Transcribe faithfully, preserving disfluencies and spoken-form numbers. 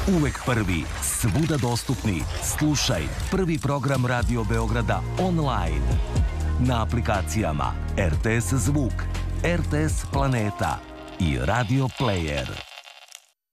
Uvek prvi, svuda dostupni. Slušaj prvi program Radio Beograda online. Na aplikacijama R T S Zvuk, R T S Planeta i Radio Player.